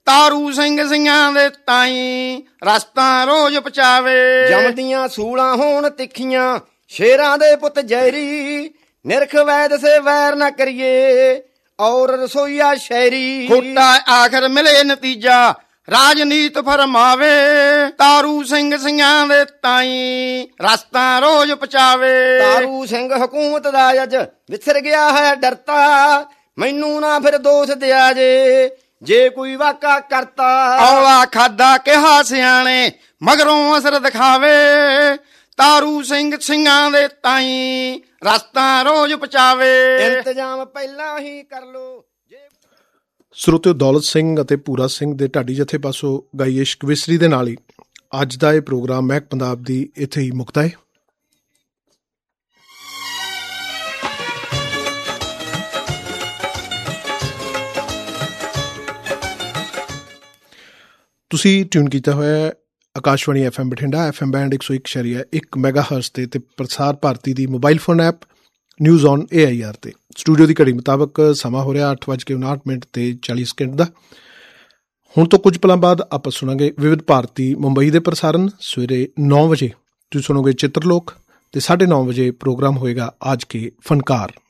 ਤਾਰੂ ਸਿੰਘ ਸਿੰਘਾਂ ਦੇ ਤਾਈ ਰਸਤਾ ਰੋਜ਼ ਪਚਾਵੇ। ਜੰਮਦੀਆਂ ਸੂਲਾਂ ਹੋਣ ਤਿੱਖੀਆਂ ਸ਼ੇਰਾਂ ਦੇ ਪੁੱਤ ਜ਼ਹਿਰੀ, ਨਿਰਖ ਵੈਦ ਸੇ ਵੈਰ ਨਾ ਕਰੀਏ ਔਰ ਰਸੋਈਆ ਸ਼ਹਿਰੀ। ਖੋਟਾ ਆਖਰ ਮਿਲੇ ਨਤੀਜਾ ਰਾਜਨੀਤ ਫਰਮਾਵੇ, ਤਾਰੂ ਸਿੰਘ ਸਿੰਘਾਂ ਦੇ ਤਾਈ ਰਸਤਾ ਰੋਜ਼ ਪਚਾਵੇ। ਤਾਰੂ ਸਿੰਘ ਹਕੂਮਤ ਦਾ ਅੱਜ ਵਿਸਰ ਗਿਆ ਹੈ ਡਰਤਾ, ਮੈਨੂੰ ਨਾ ਫਿਰ ਦੋਸ਼ ਦਿਆ ਜੇ ਕੋਈ ਵਾਕਾ ਕਰਤਾ। ਔਲਾ ਖਾਦਾ ਕਿਹਾ ਸਿਆਣੇ ਮਗਰੋਂ ਅਸਰ ਦਿਖਾਵੇ, ਤਾਰੂ ਸਿੰਘ ਸਿੰਘਾਂ ਦੇ ਤਾਈ ਰਸਤਾ ਰੋਜ਼ ਪਚਾਵੇ। ਇੰਤਜ਼ਾਮ ਪਹਿਲਾਂ ਹੀ ਕਰ ਲੋ। ਸਰੋਤਿਓ, ਦੌਲਤ ਸਿੰਘ ਅਤੇ ਪੂਰਾ ਸਿੰਘ ਦੇ ਢਾਡੀ ਜਥੇ ਪਾਸੋਂ ਗਾਈ ਇਸ਼ਕ ਵਿਸਰੀ ਦੇ ਨਾਲ ਹੀ ਅੱਜ ਦਾ ਇਹ ਪ੍ਰੋਗਰਾਮ ਮਹਿਕ ਪੰਜਾਬ ਦੀ ਇੱਥੇ ਹੀ ਮੁਕਤਾ ਹੈ। ਤੁਸੀਂ ਟਿਊਨ ਕੀਤਾ ਹੋਇਆ Akashvani FM Bathinda, FM band 101.1 ਮੈਗਾਹਰਟਜ਼ ਤੇ ਪ੍ਰਸਾਰ ਭਾਰਤੀ ਦੀ mobile phone app news on AIR ਤੇ। ਸਟੂਡੀਓ ਦੀ ਘੜੀ ਮੁਤਾਬਕ ਸਮਾਂ ਹੋ ਰਿਹਾ 8:59 ਤੇ 40 ਸਕਿੰਟ ਦਾ। ਹੁਣ ਤੋਂ ਕੁਝ ਪਲਾਂ ਬਾਅਦ ਆਪਾਂ ਸੁਣਾਂਗੇ ਵਿਵਿਧ ਭਾਰਤੀ ਮੁੰਬਈ ਦੇ ਪ੍ਰਸਾਰਨ। ਸਵੇਰੇ 9 ਵਜੇ ਤੁਸੀਂ ਸੁਣੋਗੇ ਚਿੱਤਰਲੋਕ ਤੇ 9:30 ਵਜੇ ਪ੍ਰੋਗਰਾਮ ਹੋਏਗਾ ਆਜ ਕੇ ਫਨਕਾਰ।